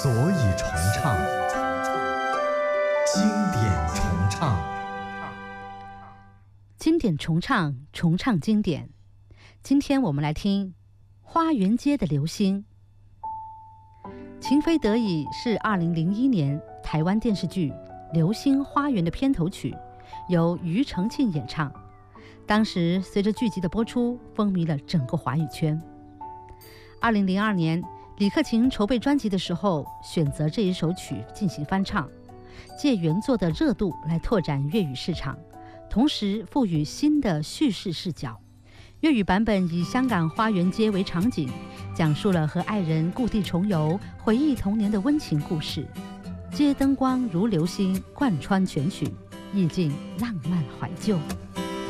所以重唱，经典重唱， 经典重唱，重唱经典。今天我们来听《花园街的流星》。情非得已是2001年台湾电视剧《流星花园》的片头曲，由庾澄庆演唱。当时随着剧集的播出，风靡了整个华语圈。2002年，李克勤筹备专辑的时候，选择这一首曲进行翻唱，借原作的热度来拓展粤语市场，同时赋予新的叙事视角。粤语版本以香港花园街为场景，讲述了和爱人故地重游、回忆童年的温情故事。街灯光如流星贯穿全曲，意境浪漫怀旧。